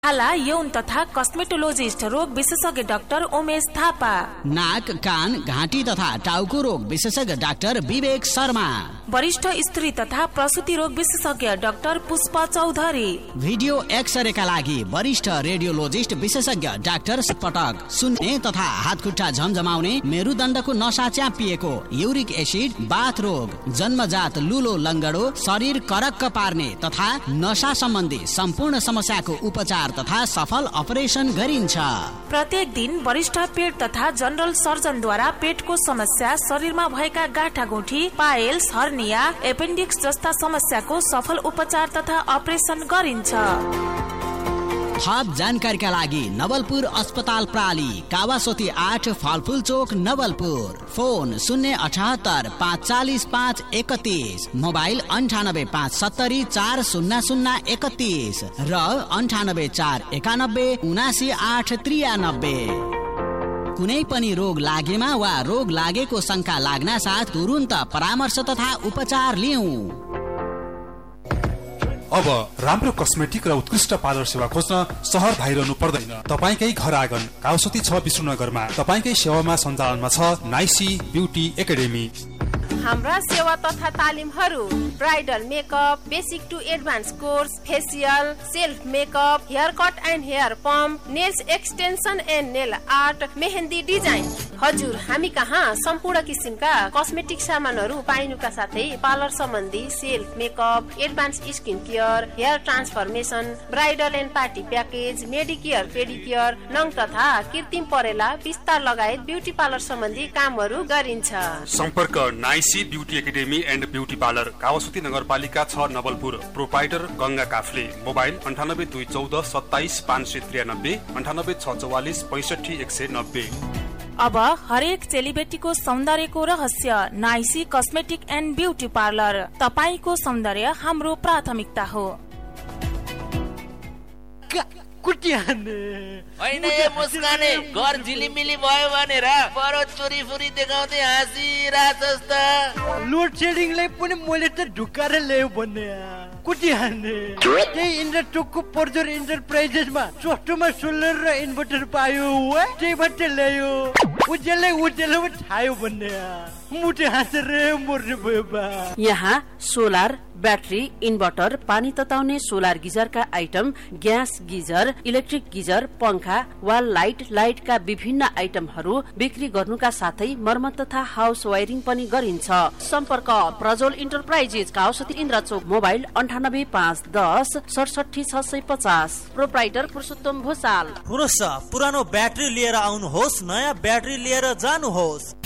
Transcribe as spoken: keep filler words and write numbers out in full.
हाला यौन तथा कस्मेटोलोजिस्ट रोग विशेषज्ञ डाक्टर उमेश थापा, नाक कान घाँटी तथा टाउको रोग विशेषज्ञ डाक्टर विवेक शर्मा, वरिष्ठ स्त्री तथा प्रसूति रोग विशेषज्ञ डाक्टर पुष्प चौधरी, भिडियो एक्सरे का लागि वरिष्ठ रेडियोलोजिस्ट विशेषज्ञ डाक्टर पटक, सुन्ने तथा हात खुट्टा झमझमाउने, मेरुदण्डको नसा च्यापिएको, युरिक एसिड, बाथ रोग, जन्मजात लुलो लङ्गडो, शरीर करक्क पार्ने तथा नशा सम्बन्धी सम्पूर्ण समस्याको उपचार तथा सफल अपरेसन गरिन्छ। प्रत्येक दिन वरिष्ठ पेट तथा जनरल सर्जनद्वारा पेटको समस्या, शरीरमा भएका गाँठागुठी, पाइल्स, हर्निया, एपेन्डिक्स जस्ता समस्याको सफल उपचार तथा अपरेसन गरिन्छ। थप जानकारीका लागि नवलपुर अस्पताल प्राली, कावासोती आठ, फलफुल चोक, नवलपुर। फोन शून्य अठहत्तर पाँच चालिस पाँच एकतीस, मोबाइल अन्ठानब्बे पाँच सत्तरी चार शून्य शून्य एकतीस र अन्ठानब्बे चार एकानब्बे उनासी आठ त्रियानब्बे। कुनै पनि रोग लागेमा वा रोग लागेको शंका लाग्न साथ तुरुन्त परामर्श तथा उपचार लिऊ। अब राम्रो कस्मेटिक र उत्कृष्ट पार्लर सेवा खोज्न शहर धाइरहनु पर्दैन। तपाईकै घर आँगन काउसती छ विष्णुनगरमा तपाईकै सेवामा सञ्चालनमा छ नाइसी ब्युटी एकाडेमी। हाम्रा सेवा तथा तालिमहरू bridal makeup, basic to advance course, facial, self makeup, hair cut and hair pump, nails extension and nail art, mehndi design. हजुर, हामी कहाँ सम्पूर्ण किसिमका कस्मेटिक सामानहरू पाइनुका साथै पार्लर सम्बन्धी self makeup, advance skin care, hair transformation, bridal and party package, Medicare, पेडिकेयर, नङ तथा कृत्रिम परेला, विस्तार लगायत ब्युटी पार्लर सम्बन्धी कामहरू गरिन्छ। सम्पर्क नाइसी beauty academy and beauty parlour, कावासुती नगरपालिका छ, नवलपुर। प्रोपाइटर गंगा काफले। मोबाइल अन्ठानब्बे दुई चौध सत्ताइस पाँच सय त्रियानब्बे, अन्ठानब्बे छ चौवालिस पैसठी एक सय नब्बे। अब हरेक चेलीबेटीको सौन्दर्यको रहस्य नाइसी कस्मेटिक एन्ड ब्युटी पार्लर। तपाईको सौन्दर्य हाम्रो प्राथमिकता हो। होइन यो मुस्काने घर झिलिमिली भयो भनेर परो चोरी फुरी देखाउँदै हाँसिरहेछस् त। लोड सेडिङलाई पनि मैले त ढुकाएर ल्यायो भन्ने कुटी हान्ने। त्यही इन्डरटोकको पर्जर इन्टरप्राइजेसमा सस्तोमा सोलर र इन्भर्टर पायो, त्यहीबाट ल्यायो। उजेललाई उजेलमा छायो भन्ने मुटे हाँसेर मर्ने भयो बा। यहाँ सोलर, ब्याट्री, इन्भर्टर, पानी तताउने solar गिजरका item, gas geyser, electric geyser, पंखा, वाल लाइट, लाइटका विभिन्न आइटमहरू बिक्री गर्नुका साथै मर्मत तथा हाउस वायरिङ पनि गरिन्छ। सम्पर्क प्रज्वल इन्टरप्राइजेस, काउसती इन्द्रचोक। मोबाइल अन्ठानब्बे पाँच दस सडसठी छ सय पचास। प्रोप्राइटर पुरुषोत्तम भूषाल। पुरुष पुरानो ब्याट्री लिएर आउनुहोस्, नयाँ ब्याट्री लिएर जानुहोस्।